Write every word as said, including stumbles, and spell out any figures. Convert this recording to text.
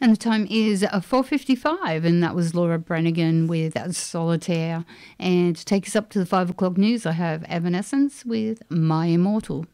And the time is uh, four fifty-five, and that was Laura Branigan with uh, Solitaire. And to take us up to the five o'clock news, I have Evanescence with My Immortal.